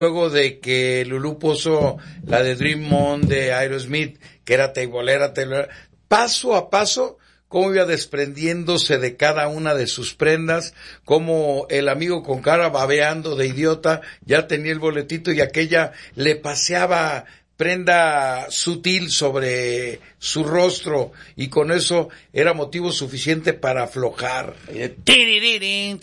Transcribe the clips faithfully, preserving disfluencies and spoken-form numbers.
luego de que Lulú puso la de Dream On de Aerosmith, que era teibolera, teibolera, paso a paso, cómo iba desprendiéndose de cada una de sus prendas, cómo el amigo con cara babeando de idiota ya tenía el boletito y aquella le paseaba prenda sutil sobre su rostro y con eso era motivo suficiente para aflojar. Qué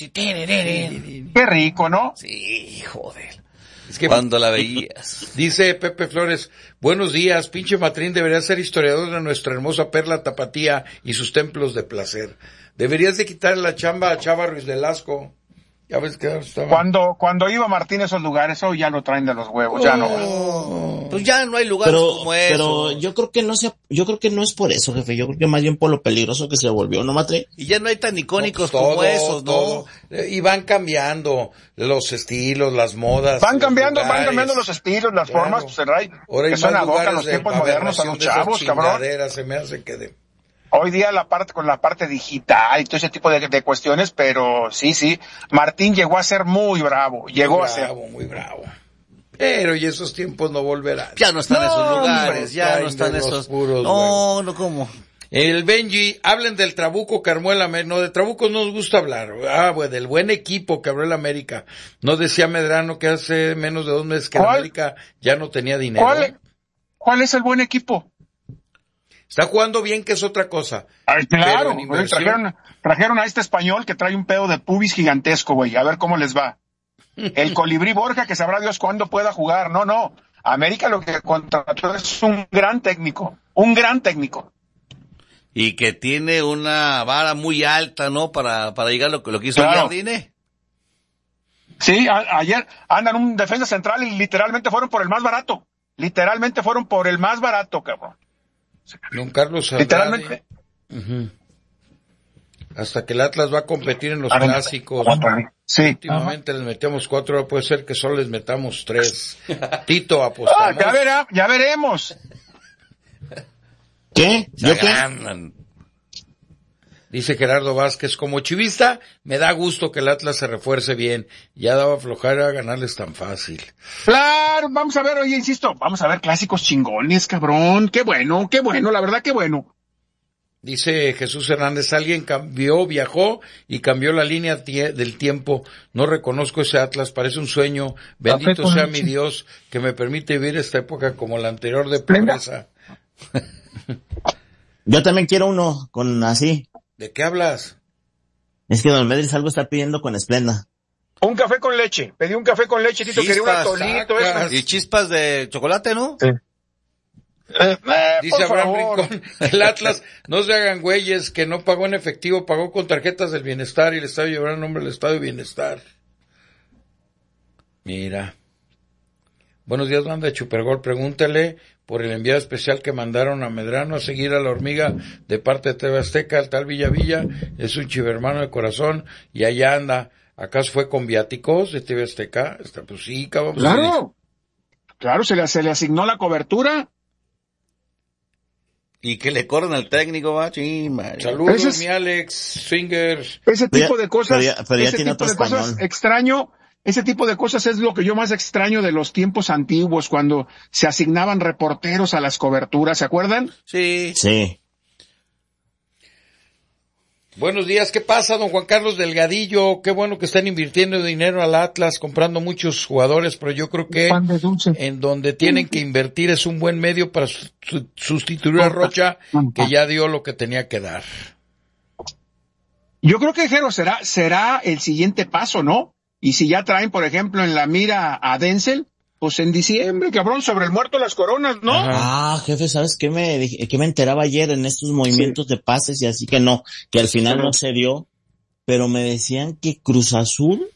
rico, ¿no? Sí, joder. Es que cuando la veías. Dice Pepe Flores, buenos días, pinche Matrín debería ser historiador de nuestra hermosa perla tapatía y sus templos de placer. Deberías de quitar la chamba a Chava Ruiz Velasco. Ya ves que estaba... Cuando, cuando iba Martín a esos lugares, hoy ya lo traen de los huevos, oh, ya no. Pues ya no hay lugares pero, como eso. Pero yo creo que no sea, yo creo que no es por eso, jefe. Yo creo que más bien por lo peligroso que se volvió, ¿no, Matre? Y ya no hay tan icónicos no, pues todo, como esos, ¿no? Todo. Y van cambiando los estilos, las modas. Van cambiando, lugares. van cambiando los estilos, las claro. formas, pues el Ray, que son a boca los tiempos modernos a los chavos, cabrón. Se me hace que de... Hoy día la parte con la parte digital y todo ese tipo de, de cuestiones, pero sí, sí, Martín llegó a ser muy bravo, llegó muy a ser bravo, muy bravo. Pero y esos tiempos no volverán. Ya no están no, esos lugares, hombre, ya no están esos puros. No, güey. no cómo. El Benji, hablen del Trabuco que armó el América. No, de Trabuco no nos gusta hablar. Ah, güey, del buen equipo que abrió el América. No decía Medrano que hace menos de dos meses que el América ya no tenía dinero. ¿Cuál, ¿Cuál es el buen equipo? Está jugando bien, que es otra cosa. Ay, claro, güey, trajeron, trajeron a este español que trae un pedo de pubis gigantesco, güey, a ver cómo les va. El Colibrí Borja, que sabrá Dios cuándo pueda jugar. No, no, América lo que contrató es un gran técnico, un gran técnico. Y que tiene una vara muy alta, ¿no? Para, para llegar a lo, lo que hizo claro. Jardine. Sí, a, ayer andan un defensa central y literalmente fueron por el más barato. Literalmente fueron por el más barato, cabrón. Don Carlos Andrade. Literalmente. Uh-huh. Hasta que el Atlas va a competir en los a clásicos. Sí. Últimamente Ajá. les metemos cuatro, ahora puede ser que solo les metamos tres. Tito, apostamos. Ah, ya, verá, ya veremos. ¿Qué? ¿Yo qué? Dice Gerardo Vázquez, como chivista, me da gusto que el Atlas se refuerce bien. Ya daba flojera ganarles tan fácil. Claro, vamos a ver, oye, insisto, vamos a ver clásicos chingones, cabrón. Qué bueno, qué bueno, la verdad, qué bueno. Dice Jesús Hernández, alguien cambió, viajó y cambió la línea tie- del tiempo. No reconozco ese Atlas, parece un sueño. Bendito sea mi Dios que me permite vivir esta época como la anterior de pobreza. Yo también quiero uno con así. ¿De qué hablas? Es que don Medris algo está pidiendo con Esplenda. Un café con leche. Pedí un café con leche, Tito, quería un atolito. Eso. Y chispas de chocolate, ¿no? Sí. Eh, eh, Dice Abraham Rincón, el Atlas, no se hagan güeyes, que no pagó en efectivo, pagó con tarjetas del bienestar y el estadio llevará el nombre del Estado de Bienestar. Mira. Buenos días, banda de Chupergol, pregúntale por el enviado especial que mandaron a Medrano a seguir a la hormiga de parte de T V Azteca, el tal Villa Villa, es un chivermano de corazón y allá anda. ¿Acaso fue con viáticos de T V Azteca? Está, pues sí, cabrón. Claro, claro, se le, se le asignó la cobertura. Y que le corran al técnico, va, sí, madre. Saludos, es, mi Alex, Fingers. Ese tipo de cosas, pero ya, pero ya ese tiene tipo otro de español. cosas extraño, ese tipo de cosas es lo que yo más extraño de los tiempos antiguos, cuando se asignaban reporteros a las coberturas, ¿se acuerdan? Sí. Sí. Buenos días, ¿qué pasa, don Juan Carlos Delgadillo? Qué bueno que están invirtiendo dinero al Atlas, comprando muchos jugadores, pero yo creo que en donde tienen que invertir es un buen medio para su- sustituir a Rocha, que ya dio lo que tenía que dar. Yo creo que, Jero, será, será el siguiente paso, ¿no? Y si ya traen, por ejemplo, en la mira a Denzel, pues en diciembre, cabrón, sobre el muerto las coronas, ¿no? Ajá. Ah, jefe, ¿sabes qué me, qué me enteraba ayer en estos movimientos sí. de pases y así que no, que al final sí. no se dio, pero me decían que Cruz Azul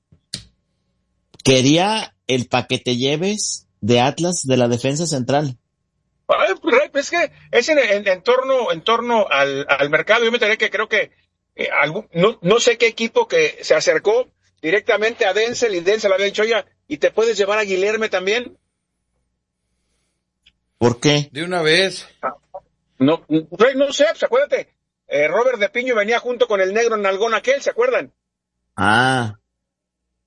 quería el paquete lleves de Atlas de la defensa central. Ay, es que es en, en, en torno, en torno al, al mercado. Yo me enteré que creo que eh, algún, no, no sé qué equipo que se acercó directamente a Denzel y Denzel había dicho, oye, ¿y te puedes llevar a Guilherme también? ¿Por qué? De una vez. No, no, no sé, pues acuérdate, eh, Robert de Piño venía junto con el negro nalgón aquel, ¿se acuerdan? Ah.